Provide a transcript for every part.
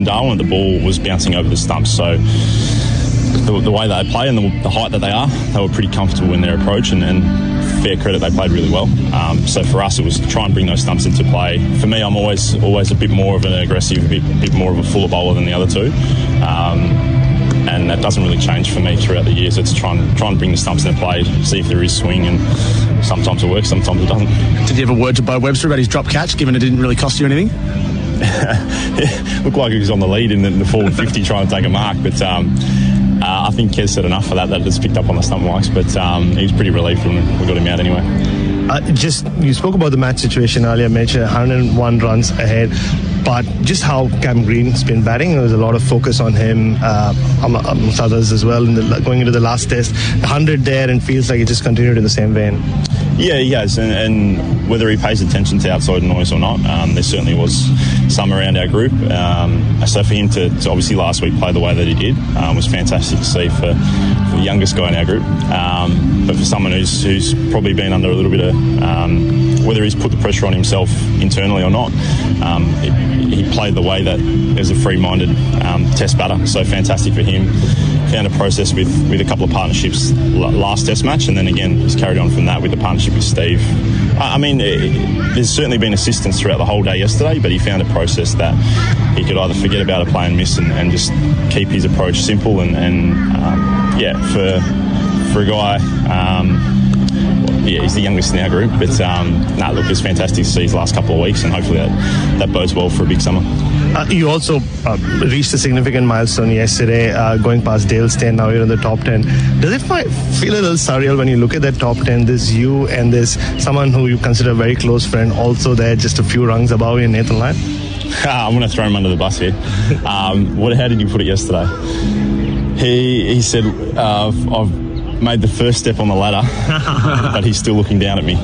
Darwin, the ball was bouncing over the stumps, so the way they play and the height that they were pretty comfortable in their approach, and fair credit, they played really well. So for us, it was to try and bring those stumps into play. For me, I'm always a bit more of an aggressive, a bit more of a fuller bowler than the other two. And that doesn't really change for me throughout the years. It's try and bring the stumps into play, see if there is swing, and sometimes it works, sometimes it doesn't. Did you have a word to Bo Webster about his drop catch, given it didn't really cost you anything? Looked like he was on the lead in the forward 50 trying to take a mark, but I think Kez said enough for that it's picked up on the stump marks, but he was pretty relieved when we got him out anyway. You spoke about the match situation earlier, Mitch, 101 runs ahead, but just how Cam Green's been batting, there was a lot of focus on him, amongst others as well, going into the last test. 100 there, and feels like it just continued in the same vein. Yeah, he has, and whether he pays attention to outside noise or not, there certainly was some around our group. So for him to obviously last week play the way that he did was fantastic to see for the youngest guy in our group. But for someone who's probably been under a little bit of, whether he's put the pressure on himself internally or not, he played the way that as a free-minded test batter. So fantastic for him. Found a process with a couple of partnerships last test match, and then again he's carried on from that with the partnership with Steve. I mean, there's certainly been assistance throughout the whole day yesterday, but he found a process that he could either forget about a play and miss and just keep his approach simple and for a guy, he's the youngest in our group, but look, it's fantastic to see his last couple of weeks, and hopefully that bodes well for a big summer. You also reached a significant milestone yesterday, going past Dale Steyn. Now you're in the top 10. Does it feel a little surreal when you look at that top 10? There's you and there's someone who you consider a very close friend also there, just a few rungs above you, Nathan Lyon? I'm going to throw him under the bus here. How did you put it yesterday? He said, I've made the first step on the ladder, but he's still looking down at me.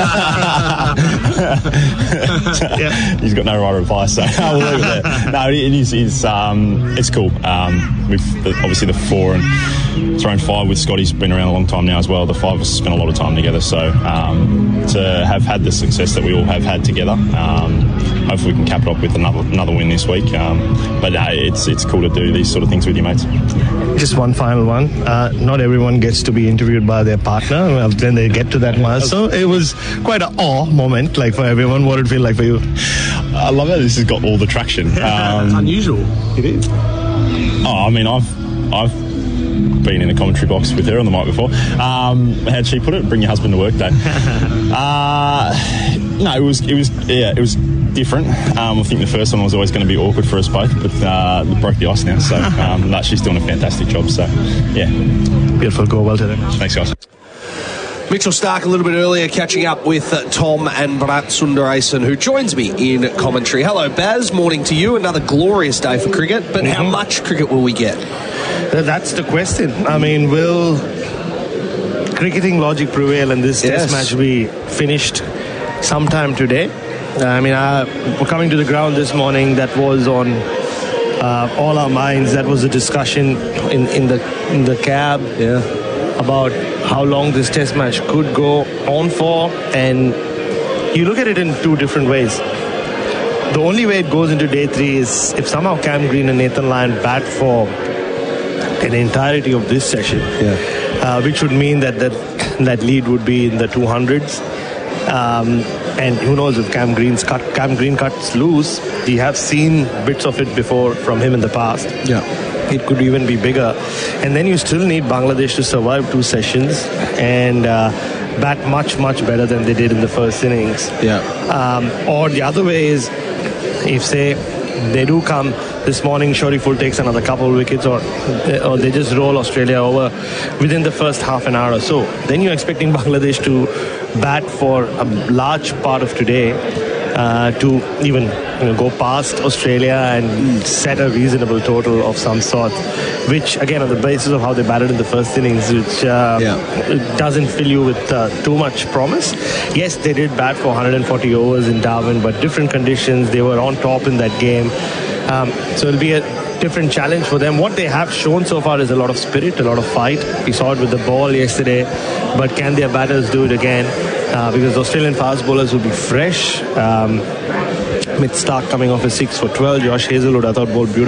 He's got no right reply, so we'll leave it there. No, it's cool. With obviously the 4 and throwing 5 with Scotty's been around a long time now as well. The 5 of us spent a lot of time together, so to have had the success that we all have had together, hopefully we can cap it up with another win this week. But it's cool to do these sort of things with your mates. Just one final one. Not everyone gets to be interviewed by their partner when they get to that milestone. It was quite an awe moment, like for everyone. What did it feel like for you? I love how this has got all the traction. It's unusual. It is. I mean, I've been in a commentary box with her on the mic before. How'd she put it? Bring your husband to work day. No, it was different. I think the first one was always going to be awkward for us both, but it broke the ice now. So she's doing a fantastic job. So yeah, beautiful. Go well today. Thanks, guys. Mitchell Starc a little bit earlier catching up with Tom and Bharat Sundaresan, who joins me in commentary. Hello, Baz. Morning to you. Another glorious day for cricket, but how much cricket will we get? That's the question. I mean, will cricketing logic prevail and this test match be finished sometime today? I mean, we're coming to the ground this morning. That was on all our minds. That was a discussion in the cab about how long this test match could go on for. And you look at it in two different ways. The only way it goes into day 3 is if somehow Cam Green and Nathan Lyon bat for an entirety of this session, which would mean that lead would be in the 200s. And who knows if Cam Green cuts loose. We have seen bits of it before from him in the past. It could even be bigger. And then you still need Bangladesh to survive 2 sessions and bat much, much better than they did in the first innings. Or the other way is, if say they do come this morning, Shoriful takes another couple of wickets, or they just roll Australia over within the first half an hour or so, then you're expecting Bangladesh to bat for a large part of today to even go past Australia and set a reasonable total of some sort, which again on the basis of how they batted in the first innings, which doesn't fill you with too much promise. Yes, they did bat for 140 overs in Darwin, but different conditions. They were on top in that game, so it'll be a different challenge for them. What they have shown so far is a lot of spirit, a lot of fight. We saw it with the ball yesterday, but can their batters do it again? Because Australian fast bowlers will be fresh. Mitch Starc coming off a 6 for 12. Josh Hazelwood, I thought, bowled beautiful.